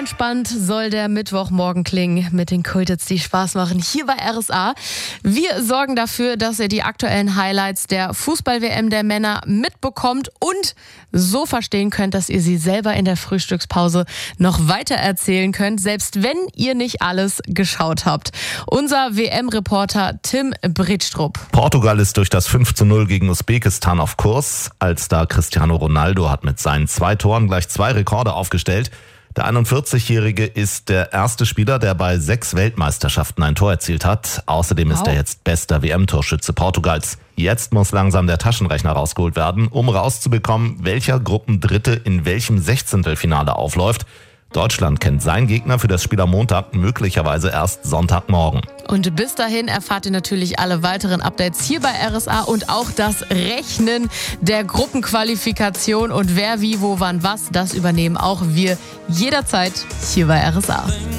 entspannt soll der Mittwochmorgen klingen mit den Kultits, die Spaß machen, hier bei RSA. Wir sorgen dafür, dass ihr die aktuellen Highlights der Fußball-WM der Männer mitbekommt und so verstehen könnt, dass ihr sie selber in der Frühstückspause noch weiter erzählen könnt, selbst wenn ihr nicht alles geschaut habt. Unser WM-Reporter Tim Brittstrup. Portugal ist durch das 5:0 gegen Usbekistan auf Kurs. Allstar Cristiano Ronaldo hat mit seinen 2 Toren gleich 2 Rekorde aufgestellt. Der 41-Jährige ist der erste Spieler, der bei 6 Weltmeisterschaften ein Tor erzielt hat. Außerdem ist er jetzt bester WM-Torschütze Portugals. Jetzt muss langsam der Taschenrechner rausgeholt werden, um rauszubekommen, welcher Gruppendritte in welchem Sechzehntelfinale aufläuft. Deutschland kennt seinen Gegner für das Spiel am Montag, möglicherweise erst Sonntagmorgen. Und bis dahin erfahrt ihr natürlich alle weiteren Updates hier bei RSA und auch das Rechnen der Gruppenqualifikation und wer, wie, wo, wann, was, das übernehmen auch wir jederzeit hier bei RSA.